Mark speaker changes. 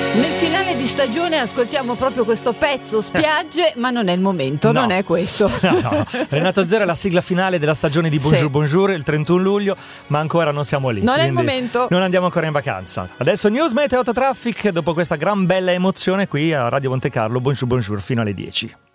Speaker 1: Nel finale di stagione ascoltiamo proprio questo pezzo, spiagge, ma non è il momento,
Speaker 2: No.
Speaker 1: non è questo.
Speaker 2: No. Renato Zero è la sigla finale della stagione di Bonjour
Speaker 1: Sì.
Speaker 2: Bonjour, il 31 luglio, ma ancora non siamo lì.
Speaker 1: Non è il
Speaker 2: quindi
Speaker 1: momento.
Speaker 2: Non andiamo ancora in vacanza. Adesso News Meteo Autotraffic, dopo questa gran bella emozione qui a Radio Monte Carlo. Bonjour Bonjour fino alle 10.